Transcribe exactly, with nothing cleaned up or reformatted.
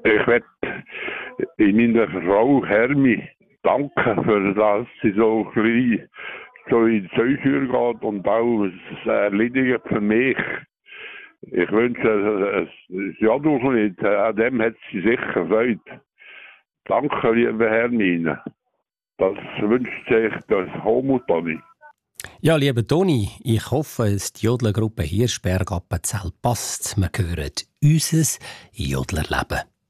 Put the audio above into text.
Ich möchte in meiner Frau Hermi danken, für dass sie so klein so in die Zeugtür geht und auch es erledigt für mich. Ich wünsche es ja doch nicht. An dem hat sie sicher Freude. Danke, liebe Hermine. Das wünscht sich das Homo Toni. Ja, lieber Toni, ich hoffe, es die Jodlergruppe Hirschberg Appenzell passt. Wir hören unser Jodlerleben.